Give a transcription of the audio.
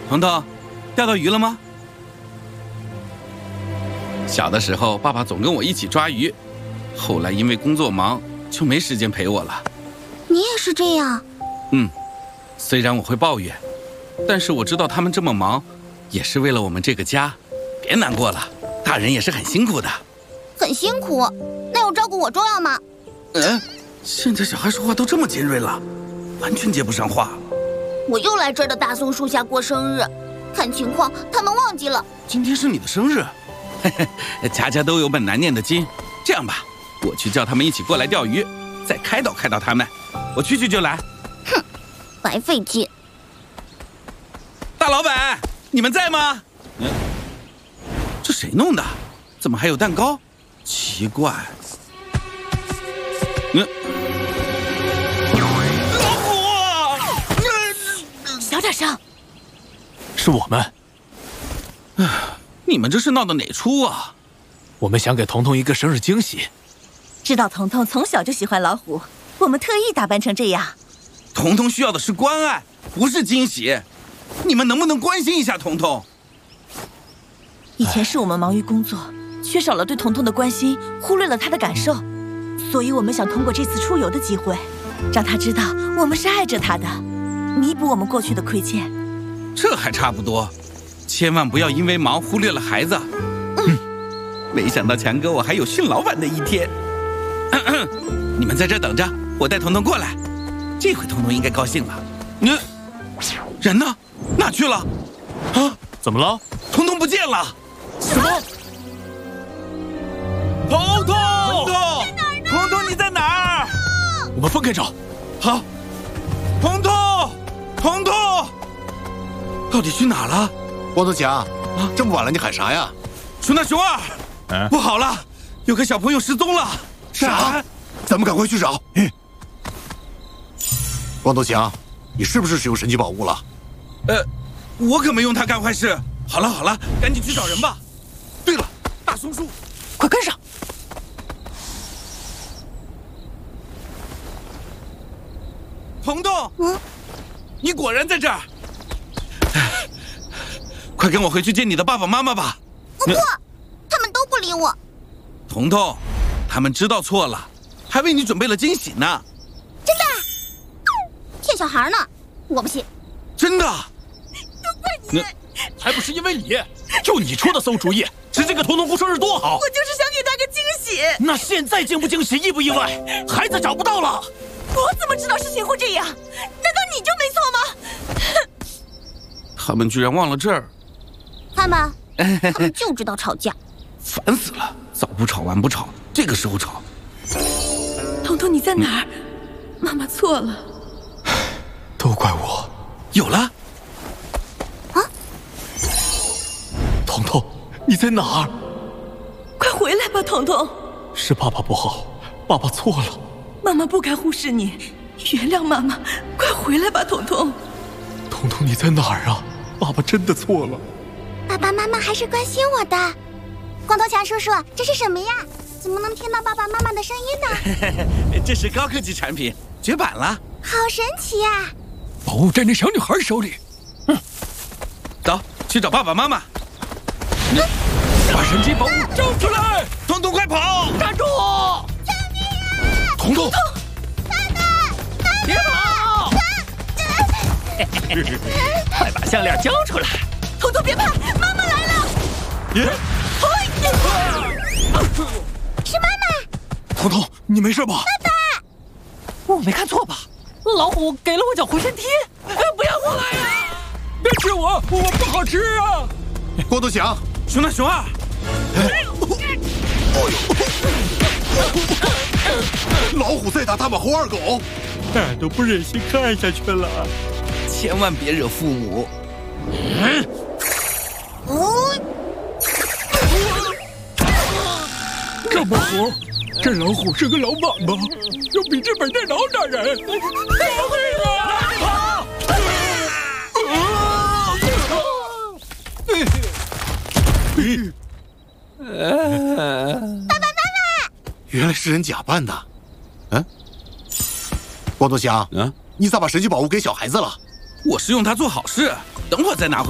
彤彤，钓到鱼了吗？小的时候，爸爸总跟我一起抓鱼，后来因为工作忙，就没时间陪我了。 你也是这样？ 虽然我会抱怨，但是我知道他们这么忙，也是为了我们这个家。别难过了，大人也是很辛苦的。 很辛苦，那有照顾我重要吗？ 现在小孩说话都这么尖锐了，完全接不上话。 我又来这儿的大松树下过生日，看情况他们忘记了。 今天是你的生日，家家都有本难念的经。这样吧，我去叫他们一起过来钓鱼，再开导他们。我去就来。 哼，白费劲。 大老板，你们在吗？这谁弄的？怎么还有蛋糕？奇怪。老虎！ 小点声。 是我们。 你们这是闹的哪出啊？ 我们想给彤彤一个生日惊喜。 知道彤彤从小就喜欢老虎，我们特意打扮成这样。 彤彤需要的是关爱，不是惊喜。你们能不能关心一下彤彤？ 以前是我们忙于工作，缺少了对彤彤的关心，忽略了她的感受，所以我们想通过这次出游的机会，让她知道我们是爱着她的，弥补我们过去的亏欠。 这还差不多，千万不要因为忙忽略了孩子。没想到强哥我还有训老板的一天。你们在这等着，我带彤彤过来。这回彤彤应该高兴了。人呢？哪去了？啊？ 怎么了？ 彤彤不见了！ 什么？彤彤！ 彤彤，你在哪儿？ 我们分开找。 好。彤彤，到底去哪了？ 光头强，这么晚了你喊啥呀？ 熊大、熊二，不好了，有个小朋友失踪了。 啥？咱们赶快去找。光头强，你是不是使用神奇宝物了？ 我可没用它干坏事。好了，赶紧去找人吧。对了，大松树， 快跟上！ 彤彤，你果然在这儿。快跟我回去见你的爸爸妈妈吧。 不，他们都不理我。 彤彤，他们知道错了，还为你准备了惊喜呢。 真的？骗小孩呢？我不信。 真的？ 都怪你！ 还不是因为你，就你出的馊主意，直接给彤彤过生日多好。 我就是想给他个惊喜。 那现在惊不惊喜，意不意外？孩子找不到了。 我怎么知道事情会这样？难道你就没错吗？ 他们居然忘了这儿。 看吧，他们就知道吵架。 烦死了，早不吵晚不吵，这个时候吵。 彤彤，你在哪儿？妈妈错了。 都怪我。 有了。 啊！ 彤彤，你在哪儿？ 快回来吧，彤彤。 是爸爸不好，爸爸错了。 妈妈不该忽视你，原谅妈妈。快回来吧，彤彤。 彤彤，你在哪儿啊？爸爸真的错了。 爸爸妈妈还是关心我的。光头强叔叔，这是什么呀？怎么能听到爸爸妈妈的声音呢？这是高科技产品，绝版了。 好神奇呀！ 宝物在那小女孩手里。 走，去找爸爸妈妈。 把神奇宝物交出来！ 彤彤，快跑！ 站住！ 救命啊！ 彤彤， 别跑！ 快把项链交出来！ 彤彤别怕，妈妈来了！ 是妈妈！ 彤彤，你没事吧？ 爸爸， 我没看错吧？老虎给了我脚回旋踢，不要过来呀！ 别吃我不好吃啊！ 光头强， 熊大、熊二， 老虎在打大马猴二狗， 俺都不忍心看下去了。 千万别惹父母。 这么虎，这老虎是个老魍魉，有笔记本电脑打人。救命啊！ 爸爸妈妈， 原来是人假扮的。光头强，你咋把神奇宝物给小孩子了？ 我是用它做好事，等会儿再拿回。